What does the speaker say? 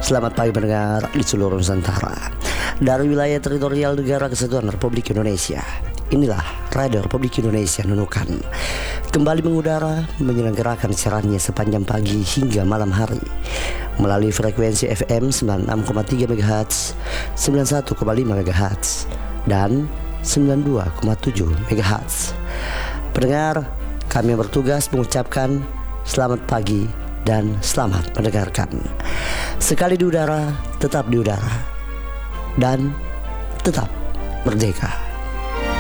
Selamat pagi pendengar di seluruh Nusantara. Dari wilayah teritorial Negara Kesatuan Republik Indonesia, inilah Radio Republik Indonesia Nunukan kembali mengudara menyelenggarakan siarannya sepanjang pagi hingga malam hari melalui frekuensi FM 96,3 MHz, 91,5 MHz, dan 92,7 MHz. Pendengar, kami bertugas mengucapkan selamat pagi dan selamat mendengarkan. Sekali di udara, tetap di udara, dan tetap merdeka.